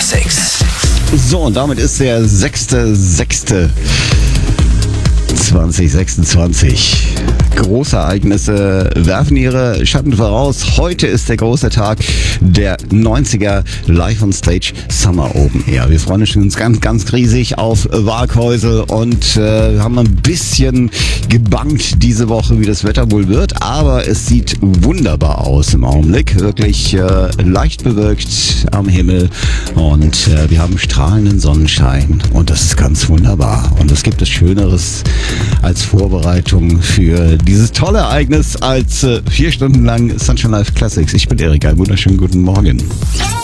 Classics. So, und damit ist der 6.6.2026. Großereignisse werfen ihre Schatten voraus. Heute ist der große Tag der 90er Live on Stage Summer Open Air. Wir freuen uns ganz, ganz riesig auf Waghäusel und haben ein bisschen gebangt diese Woche, wie das Wetter wohl wird. Aber es sieht wunderbar aus im Augenblick. Wirklich leicht bewölkt am Himmel und wir haben strahlenden Sonnenschein und das ist ganz wunderbar. Und es gibt es Schöneres als Vorbereitung für dieses tolle Ereignis als 4 Stunden lang Sunshine Live Classics. Ich bin Erik, einen wunderschönen guten Morgen.